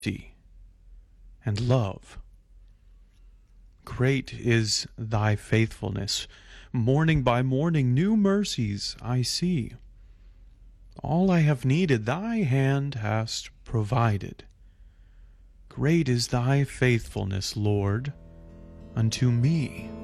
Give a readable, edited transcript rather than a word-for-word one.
mercy and love. Great is thy faithfulness. Morning by morning new mercies I see. All I have needed thy hand hast provided. Great is thy faithfulness, Lord, unto me.